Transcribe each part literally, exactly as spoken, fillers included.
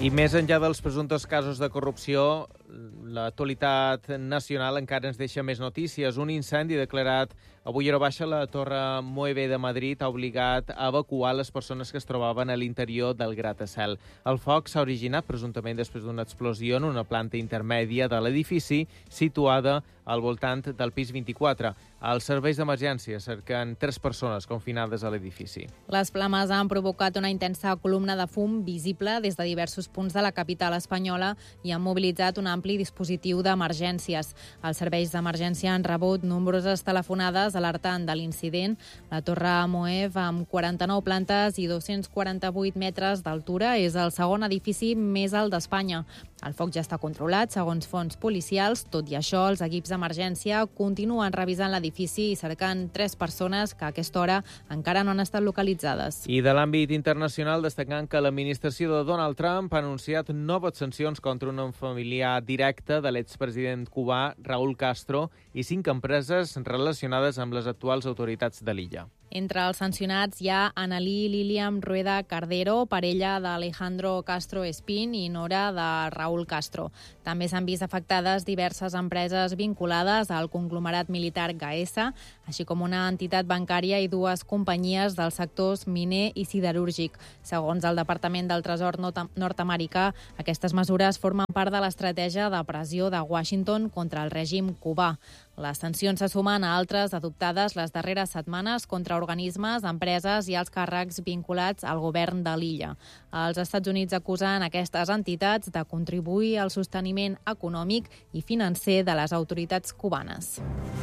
I més enllà dels presumptes casos de corrupció, l'actualitat nacional encara ens deixa més notícies. Un incendi declarat avui a hora baixa a la Torre Moeve de Madrid ha obligat a evacuar les persones que es trobaven a l'interior del gratacel. El foc s'ha originat presumptament després d'una explosió en una planta intermèdia de l'edifici situada al voltant del pis vint-i-quatre. Els serveis d'emergència cerquen tres persones confinades a l'edifici. Les flames han provocat una intensa columna de fum visible des de diversos punts de la capital espanyola i han mobilitzat un ampli dispositiu d'emergències. Els serveis d'emergència han rebut nombroses telefonades alertant de l'incident. La Torre Moeve, amb quaranta-nou plantes i dos-cents quaranta-vuit metres d'altura, és el segon edifici més alt d'Espanya. El foc ja està controlat, segons fonts policials. Tot i això, els equips d'emergència continuen revisant l'edifici i cercant tres persones que a aquesta hora encara no han estat localitzades. I de l'àmbit internacional, destacant que l'administració de Donald Trump ha anunciat noves sancions contra un familiar directe de l'expresident cubà Raúl Castro i cinc empreses relacionades amb les actuals autoritats de l'illa. Entre els sancionats hi ha Annalí Lilian Rueda Cardero, parella d'Alejandro Castro Espín i nora de Raúl Castro. També s'han vist afectades diverses empreses vinculades al conglomerat militar Gaesa, així com una entitat bancària i dues companyies dels sectors miner i siderúrgic. Segons el Departament del Tresor nord-americà, aquestes mesures formen part de l'estratègia de pressió de Washington contra el règim cubà. Les sancions se sumen a altres adoptades les darreres setmanes contra organismes, empreses i els càrrecs vinculats al govern de l'illa. Els Estats Units acusen aquestes entitats de contribuir al sosteniment econòmic i financer de les autoritats cubanes.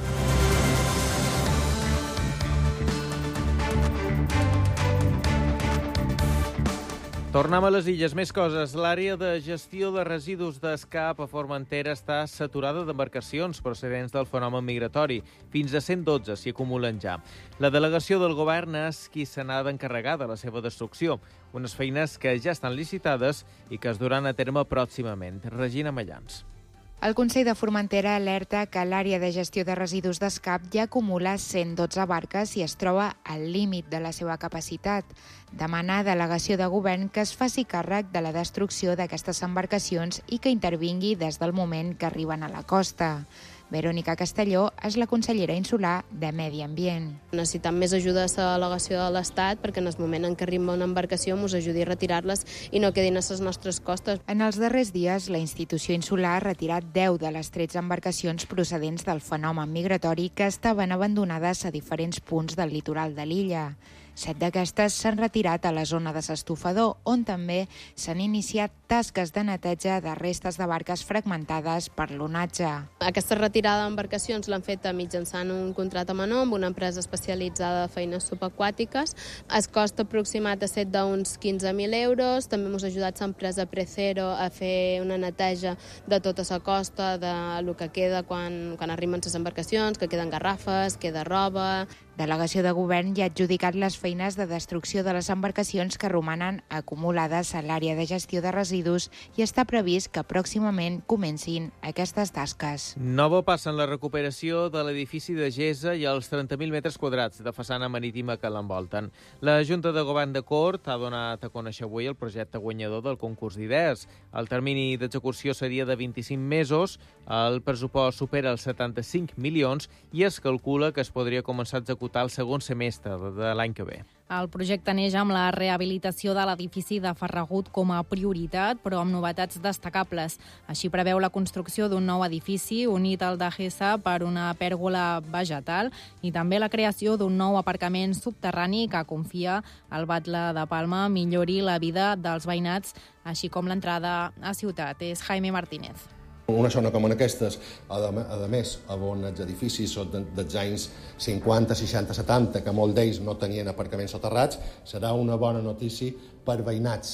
Tornem a les illes. Més coses. L'àrea de gestió de residus d'Escap a Formentera està saturada d'embarcacions procedents del fenomen migratori. Fins a cent dotze s'hi acumulen ja. La delegació del govern és qui se n'ha d'encarregar de la seva destrucció. Unes feines que ja estan licitades i que es duran a terme pròximament. Regina Mallans. El Consell de Formentera alerta que l'àrea de gestió de residus d'Escap ja acumula cent dotze barques i es troba al límit de la seva capacitat. Demana a delegació de govern que es faci càrrec de la destrucció d'aquestes embarcacions i que intervingui des del moment que arriben a la costa. Verònica Castelló és la consellera insular de Medi Ambient. Necessitem més ajuda de la delegació de l'Estat perquè en el moment en què arriba una embarcació ens ajudi a retirar-les i no quedin a les nostres costes. En els darrers dies, la institució insular ha retirat deu de les tretze embarcacions procedents del fenomen migratori que estaven abandonades a diferents punts del litoral de l'illa. Set d'aquestes s'han retirat a la zona de s'estufador, on també s'han iniciat tasques de neteja de restes de barques fragmentades per l'onatge. Aquesta retirada d'embarcacions l'han fet mitjançant un contracte menor amb una empresa especialitzada de feines subaquàtiques. El cost aproximat ha estat d'uns quinze mil euros. També hem ajudat l'empresa Precero a fer una neteja de tota la costa, de lo que queda quan, quan arriben les embarcacions, que queden garrafes, queda roba. Delegació de govern ja ha adjudicat les feines de destrucció de les embarcacions que romanen acumulades a l'àrea de gestió de residus i està previst que pròximament comencin aquestes tasques. Nova passa en la recuperació de l'edifici de Gesa i els trenta mil metres quadrats de façana marítima que l'envolten. La Junta de Govern de Cort ha donat a conèixer avui el projecte guanyador del concurs d'idees. El termini d'execució seria de vint-i-cinc mesos, el pressupost supera els setanta-cinc milions i es calcula que es podria començar a executar el segon semestre de l'any que ve. El projecte neix amb la rehabilitació de l'edifici de Ferragut com a prioritat, però amb novetats destacables. Així preveu la construcció d'un nou edifici unit al de Gesa per una pèrgola vegetal i també la creació d'un nou aparcament subterrani que confia al Batlle de Palma millori la vida dels veïnats, així com l'entrada a ciutat. És Jaime Martínez. Una zona com aquestes, a més, on els edificis són dels anys cinquanta, seixanta, setanta, que molts d'ells no tenien aparcaments soterrats, serà una bona notícia per veïnats.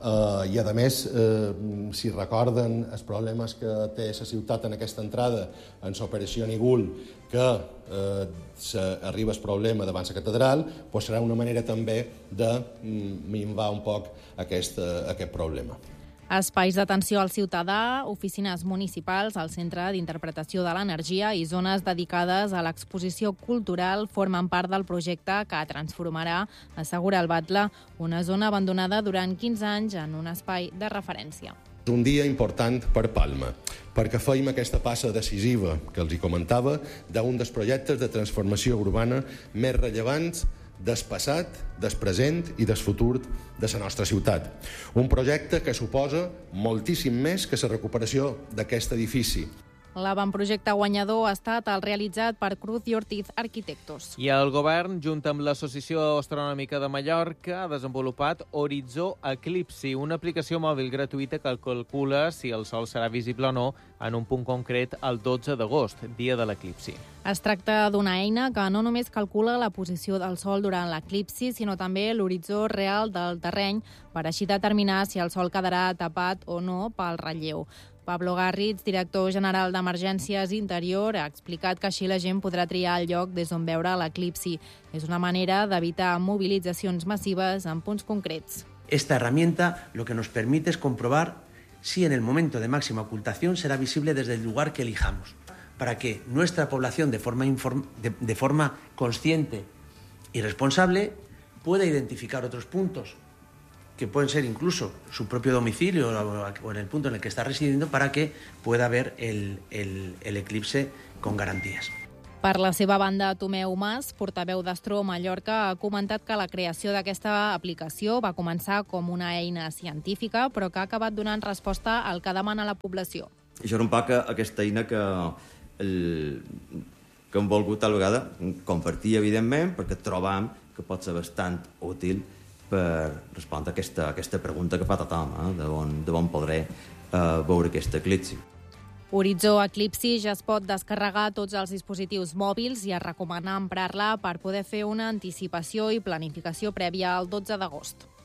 I, a més, si recorden els problemes que té la ciutat en aquesta entrada, en l'operació Nigul, que arriba el problema davant la catedral, serà una manera també de minvar un poc aquest problema. Espais d'atenció al ciutadà, oficines municipals, el Centre d'Interpretació de l'Energia i zones dedicades a l'exposició cultural formen part del projecte que transformarà, assegura el Batlle, una zona abandonada durant quinze anys en un espai de referència. És un dia important per Palma, perquè feim aquesta passa decisiva que els hi comentava d'un dels projectes de transformació urbana més rellevants del passat, del present i del futur de la nostra ciutat. Un projecte que suposa moltíssim més que la recuperació d'aquest edifici. L'avantprojecte guanyador ha estat el realitzat per Cruz i Ortiz Arquitectos. I el govern, junt amb l'Associació Astronòmica de Mallorca, ha desenvolupat Horitzó Eclipsi, una aplicació mòbil gratuïta que calcula si el sol serà visible o no en un punt concret el dotze d'agost, dia de l'eclipsi. Es tracta d'una eina que no només calcula la posició del sol durant l'eclipsi, sinó també l'horitzó real del terreny, per així determinar si el sol quedarà tapat o no pel relleu. Pablo Garritz, director general d'Emergències Interior, ha explicat que així la gent podrà triar el lloc des d'on veure l'eclipsi. És una manera d'evitar mobilitzacions massives en punts concrets. Esta herramienta lo que nos permite es comprobar si en el momento de máxima ocultación será visible desde el lugar que elijamos, para que nuestra población de forma, inform- de, de forma consciente y responsable pueda identificar otros puntos que pueden ser incluso su propio domicilio o en el punto en el que está residiendo, para que pueda ver el, el, el eclipse con garantías. Per la seva banda, Tomeu Mas, portaveu d'Astro Mallorca, ha comentat que la creació d'aquesta aplicació va començar com una eina científica, però que ha acabat donant resposta al que demana la població. Això era un poc aquesta eina que, el, que hem volgut tal vegada compartir, evidentment, perquè trobam que pot ser bastant útil per respondre a aquesta, aquesta pregunta que fa tothom, eh? de, on, de on podré eh, veure aquest eclipsi. Horitzó Eclipsi ja es pot descarregar a tots els dispositius mòbils i es recomana emprar-la per poder fer una anticipació i planificació prèvia al dotze d'agost.